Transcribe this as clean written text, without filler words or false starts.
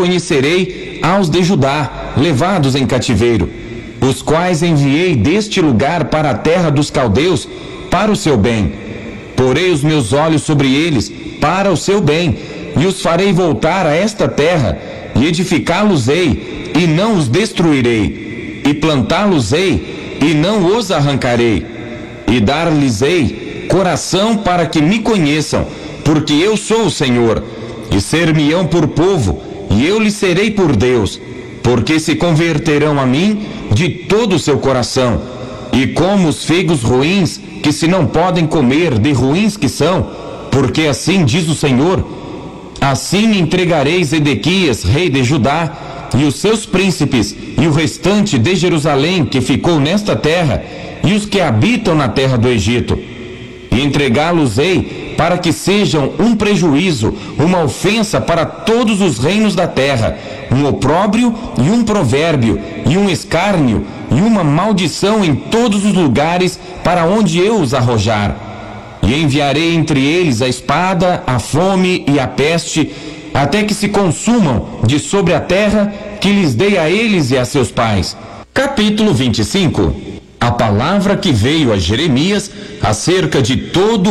conhecerei aos de Judá, levados em cativeiro, os quais enviei deste lugar para a terra dos caldeus, para o seu bem. Porei os meus olhos sobre eles, para o seu bem, e os farei voltar a esta terra, e edificá-los-ei, e não os destruirei, e plantá-los-ei, e não os arrancarei, e dar-lhes-ei coração para que me conheçam, porque eu sou o Senhor, e ser-me-ão por povo, e eu lhes serei por Deus, porque se converterão a mim de todo o seu coração, e como os figos ruins, que se não podem comer de ruins que são, porque assim diz o Senhor, assim entregareis Zedequias, rei de Judá, e os seus príncipes, e o restante de Jerusalém que ficou nesta terra, e os que habitam na terra do Egito, e entregá-los-ei para que sejam um prejuízo, uma ofensa para todos os reinos da terra, um opróbrio e um provérbio, e um escárnio e uma maldição em todos os lugares para onde eu os arrojar. E enviarei entre eles a espada, a fome e a peste, até que se consumam de sobre a terra que lhes dei a eles e a seus pais. Capítulo 25. A palavra que veio a Jeremias acerca de todo